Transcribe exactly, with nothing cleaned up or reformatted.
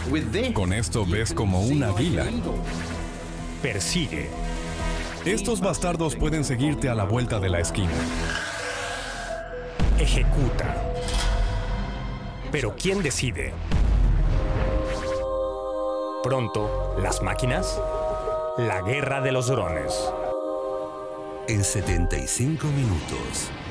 Con esto ves como un águila. Persigue. Estos bastardos pueden seguirte a la vuelta de la esquina. Ejecuta. Pero ¿quién decide? Pronto, las máquinas. La guerra de los drones. En setenta y cinco minutos.